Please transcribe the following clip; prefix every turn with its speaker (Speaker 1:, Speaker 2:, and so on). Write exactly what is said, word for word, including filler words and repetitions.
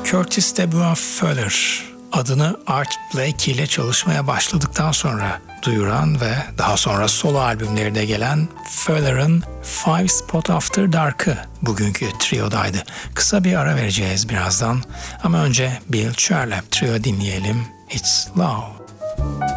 Speaker 1: Curtis DeBois Fuller adını Art Blakey ile çalışmaya başladıktan sonra duyuran ve daha sonra solo albümlerine gelen Fuller'ın Five Spot After Dark'ı bugünkü triodaydı. Kısa bir ara vereceğiz birazdan ama önce Bill Charlap Trio dinleyelim. It's Love.